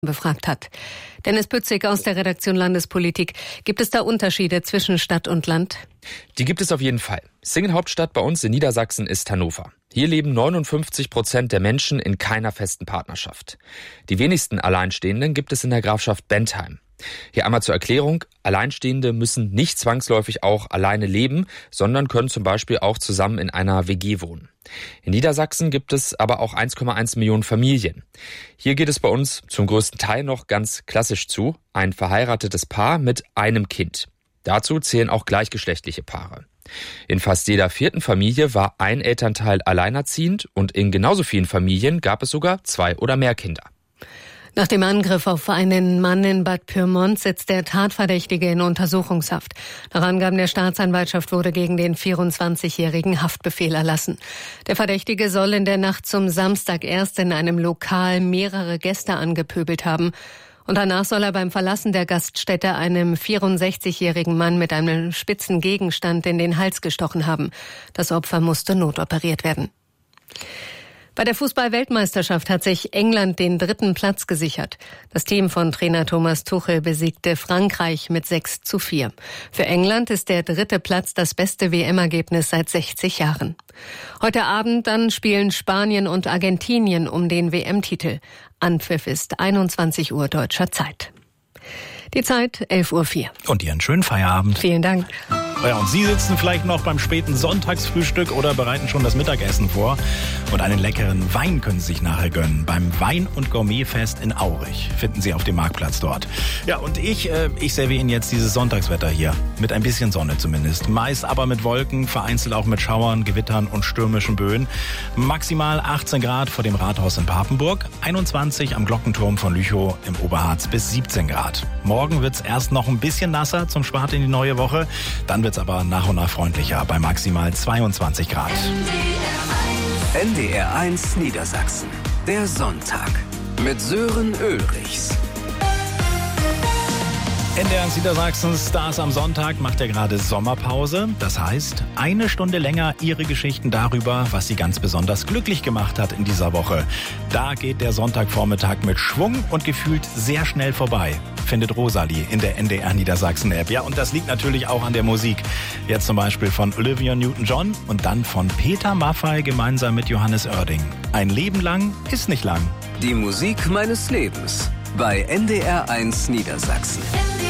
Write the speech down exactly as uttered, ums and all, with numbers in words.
befragt hat. Dennis Pützig aus der Redaktion Landespolitik. Gibt es da Unterschiede zwischen Stadt und Land? Die gibt es auf jeden Fall. Single-Hauptstadt bei uns in Niedersachsen ist Hannover. Hier leben neunundfünfzig Prozent der Menschen in keiner festen Partnerschaft. Die wenigsten Alleinstehenden gibt es in der Grafschaft Bentheim. Hier einmal zur Erklärung: Alleinstehende müssen nicht zwangsläufig auch alleine leben, sondern können zum Beispiel auch zusammen in einer W G wohnen. In Niedersachsen gibt es aber auch eins Komma eins Millionen Familien. Hier geht es bei uns zum größten Teil noch ganz klassisch zu: ein verheiratetes Paar mit einem Kind. Dazu zählen auch gleichgeschlechtliche Paare. In fast jeder vierten Familie war ein Elternteil alleinerziehend und in genauso vielen Familien gab es sogar zwei oder mehr Kinder. Nach dem Angriff auf einen Mann in Bad Pyrmont sitzt der Tatverdächtige in Untersuchungshaft. Nach Angaben der Staatsanwaltschaft wurde gegen den vierundzwanzigjährigen Haftbefehl erlassen. Der Verdächtige soll in der Nacht zum Samstag erst in einem Lokal mehrere Gäste angepöbelt haben. Und danach soll er beim Verlassen der Gaststätte einem vierundsechzigjährigen Mann mit einem spitzen Gegenstand in den Hals gestochen haben. Das Opfer musste notoperiert werden. Bei der Fußball-Weltmeisterschaft hat sich England den dritten Platz gesichert. Das Team von Trainer Thomas Tuchel besiegte Frankreich mit sechs zu vier. Für England ist der dritte Platz das beste W M-Ergebnis seit sechzig Jahren. Heute Abend dann spielen Spanien und Argentinien um den W M-Titel. Anpfiff ist einundzwanzig Uhr deutscher Zeit. Die Zeit elf Uhr vier. Und Ihren schönen Feierabend. Vielen Dank. Ja, und Sie sitzen vielleicht noch beim späten Sonntagsfrühstück oder bereiten schon das Mittagessen vor. Und einen leckeren Wein können Sie sich nachher gönnen. Beim Wein- und Gourmetfest in Aurich finden Sie auf dem Marktplatz dort. Ja, und ich, äh, ich serviere Ihnen jetzt dieses Sonntagswetter hier. Mit ein bisschen Sonne zumindest. Meist aber mit Wolken, vereinzelt auch mit Schauern, Gewittern und stürmischen Böen. Maximal achtzehn Grad vor dem Rathaus in Papenburg, einundzwanzig am Glockenturm von Lüchow im Oberharz bis siebzehn Grad. Morgen wird's erst noch ein bisschen nasser zum Start in die neue Woche. Dann wird's aber nach und nach freundlicher bei maximal zweiundzwanzig Grad. N D R eins Niedersachsen. Der Sonntag mit Sören Ulrichs. N D R eins Niedersachsen Stars am Sonntag macht ja gerade Sommerpause. Das heißt, eine Stunde länger Ihre Geschichten darüber, was Sie ganz besonders glücklich gemacht hat in dieser Woche. Da geht der Sonntagvormittag mit Schwung und gefühlt sehr schnell vorbei, findet Rosalie in der N D R Niedersachsen App. Ja, und das liegt natürlich auch an der Musik. Jetzt zum Beispiel von Olivia Newton-John und dann von Peter Maffay gemeinsam mit Johannes Oerding. Ein Leben lang ist nicht lang. Die Musik meines Lebens bei N D R eins Niedersachsen.